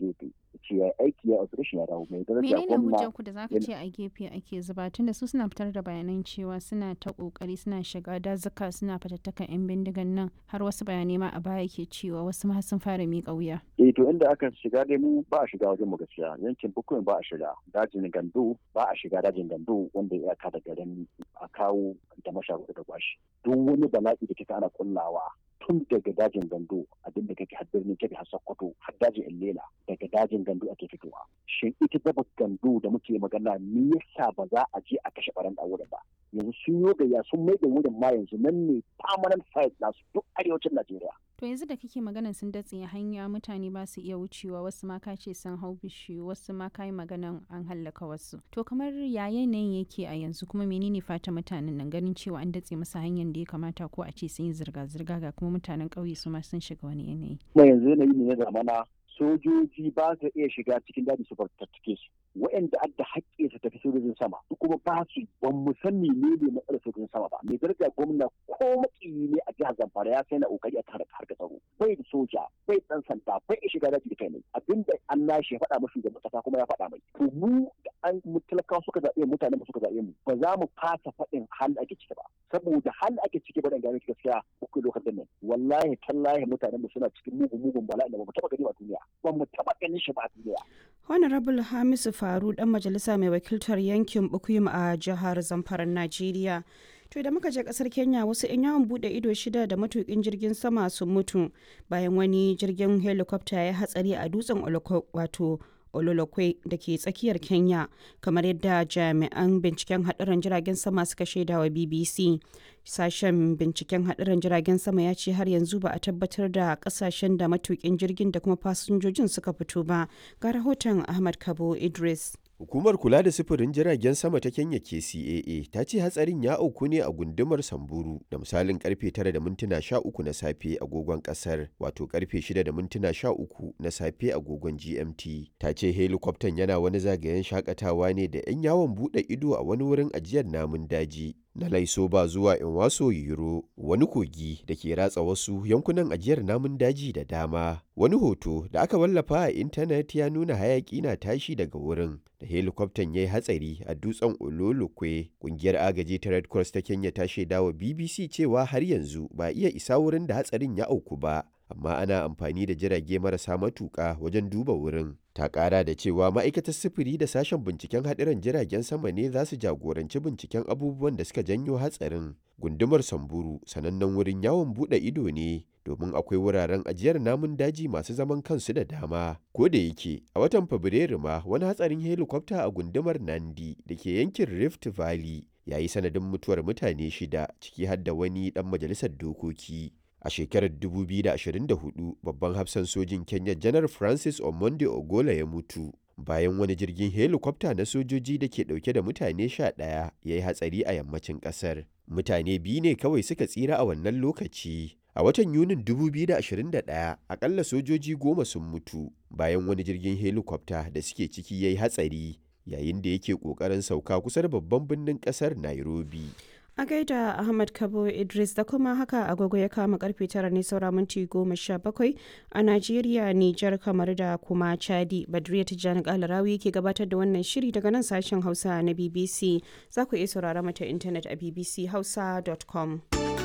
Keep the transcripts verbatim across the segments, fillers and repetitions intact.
gefe ce ya aiki ya operation ya dawo mai daraja menene gwamna. hujjar ku da zaka ce a gefe ake zuba tunda su suna fitar da bayanan cewa suna ta kokari suna shiga dazuka suna fatattakan yan bindigan nan har wasu bayanai ma a baya ke cewa wasu ma sun fara miƙa wuya. eh to inda aka shiga dai mu ba a shiga wajen mu gaskiya, yankin Bukuyin ba a shiga, dajin Gando ba a shiga dajin Gando wanda ya ka da garin a kawo da masharuɗa da kwashi. Duk wani bala'i da kika ana kullawa tun daga dajin Gando abinda kake har birnin Kebbi har Sokoto har dajin Illela daga dajin Gando ake fitowa. Shin ita daba Gando da muke magana me yasa ba za a je a kashe ɓaran da wurin ba? Yanzu sun yi gayya sun mai da wurin ma yanzu nan ne permanent site nasu duk arewacin Najeriya. To yanzu da kake maganan sun datse hanya mutane ba su iya wucewa wasu ma ka ce sun hau bishiyu wasu ma ka yi maganan an hallaka wasu. To kamar ya yanayin yake a yanzu kuma menene fata mutanen nan ganin cewa an datse masa hanyar da ya kamata ko a ce sun yi zirga-zirga ga kuma mutanen ƙauye su ma sun shiga wani yanayi. Kuma yanzu yanayi ne na zamana sojoji ba su iya shiga cikin daji su fartattake su. Waɗanda adda haƙƙi su tafi sojojin sama su kuma ba su ban mu san menene matsalar sojojin sama ba. Mai daraja gwamna ko makiyi ne a jihar Zamfara ya sai na kokari a tare harkar tsaro. Bai da soja, bai dan sanda, bai iya shiga daji da kai ne. Abinda an nashi ya faɗa mashi da kasa kuma ya faɗa mai. To mu da an mu talakawa suka zaɓe mutanen mu suka zaɓe mu ba za mu fasa faɗin hal ake ciki ba. Saboda hal ake ciki ba dan gane gaskiya uku lokacin nan. Wallahi tallahi mutanen mu suna cikin mugun mugun bala'i da ba mu taɓa gani a duniya. Ba mu taɓa ganin shi ba a duniya. Honorable Hamisu Faru dan majalisa mai wakiltar yankin Bukuyum a jihar Zamfara Najeriya. To da muka je kasar Kenya wasu 'yan yawon bude ido shida da matukin jirgin sama sun mutu bayan wani jirgin helicopter ya hatsari a dutsen wato Ololokwe da ke tsakiyar Kenya kamar yadda jami'an binciken haɗarin jiragen sama suka shaida wa B B C. Sashen binciken haɗarin jiragen sama ya ce har yanzu ba a tabbatar da ƙasashen da matukin jirgin da kuma fasinjojin suka fito ba. Ga rahoton Ahmad Kabo Idris. Hukumar kula da sufurin jiragen sama ta Kenya K C A A ta ce hatsarin ya auku ne a gundumar Samburu da misalin karfe tara da mintuna sha uku na safe agogon kasar wato karfe shida da mintuna sha uku na safe agogon G M T. Ta ce helikwaftan yana wani zagayen shakatawa ne da 'yan yawon bude ido a wani wurin ajiyar namun daji na Laisoba zuwa Inwaso Yiro, wani kogi da ke ratsa wasu yankunan ajiyar namun daji da dama. Wani hoto da aka wallafa a intanet ya nuna hayaki na tashi daga wurin da helikwaftan ya yi hatsari a dutsen Ololokwe. Kungiyar agaji ta Red Cross ta Kenya ta shaidawa B B C cewa har yanzu ba iya isa wurin da hatsarin ya auku ba, amma ana amfani da jirage marasa matuƙa wajen duba wurin. Ta ƙara da cewa ma'aikatar sufuri da sashen binciken haɗuran jiragen sama ne za su jagoranci binciken abubuwan da suka janyo hatsarin. Gundumar Samburu sanannen wurin yawon buɗe ido ne domin akwai wuraren ajiyar namun daji masu zaman kansu da dama. Ko da yake a watan Fabrairu ma wani hatsarin helikwafta a gundumar Nandi da ke yankin Rift Valley ya yi sanadin mutuwar mutane shida ciki har da wani ɗan majalisar dokoki. A shekarar dubu biyu da ashirin da hudu, babban hafsan sojin Kenya Janar Francis Omondi Ogola ya mutu bayan wani jirgin helikwafta na sojoji da ke dauke da mutane sha ɗaya ya yi hatsari a yammacin ƙasar. Mutane biyu ne kawai suka tsira a wannan lokaci. A watan Yunin dubu biyu da ashirin da ɗaya, akalla sojoji goma sun mutu bayan wani jirgin helikwafta da suke ciki ya yi hatsari yayin da yake ƙoƙarin sauka kusa da babban birnin ƙasar Nairobi. A gaida Ahmad Kabo Idris da kuma haka agogo ya kama karfe tara ne saura minti goma sha bakwai a Najeriya, Nijar, kamar da kuma Chadi. Badriya Tijjani Kalarawi ke gabatar da wannan shiri daga nan sashen Hausa na B B C. Za ku iya saurara mata intanet a b b c hausa dot com.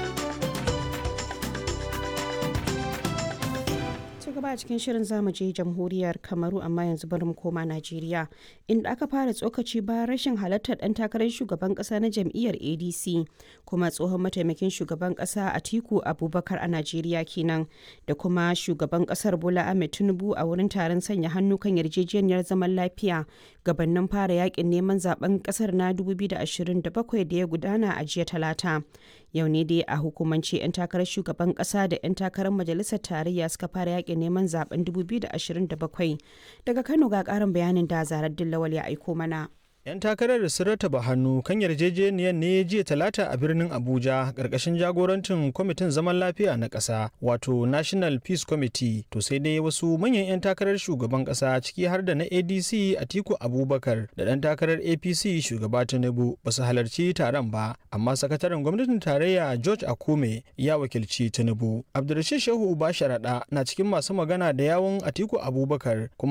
gaba a cikin shirin zamu je jamhuriyar Kamaru amma yanzu bari mu koma Najeriya inda aka fara tsokaci bayan rashin halartar dan takarar shugaban kasa na jam'iyyar A D C kuma tsohon mataimakin shugaban kasa Atiku Abubakar a Najeriya kenan da kuma shugaban kasar Bola Ahmed Tinubu a wurin taron sanya hannu kan yarjejeniyar zaman lafiya gabanin fara yakin neman zaben kasar na dubu biyu da ashirin da bakwai da ya gudana a jiya Talata. Yau ne dai a hukumance 'yan takarar shugaban kasa da 'yan takarar majalisar tarayya suka fara yakin neman zaben dubu biyu da ashirin da bakwai. Daga Kano ga karin bayanin da Zarar Dillawal ya aiko mana. 'Yan takarar sun rataba hannu kan yarjejeniyar ne jiya Talata a birnin Abuja ƙarƙashin jagorancin kwamitin zaman lafiya na ƙasa wato National Peace Committee. To sai dai wasu manyan 'yan takarar shugaban ƙasa ciki har da na A D C Atiku Abubakar da ɗan takarar A P C shugaba Tinubu ba su halarci taron ba, amma sakataren gwamnatin tarayya George Akume ya wakilci Tinubu. Abdulrashid Shehu Uba Sharaɗa na cikin masu magana da yawun Atiku Abubakar kuma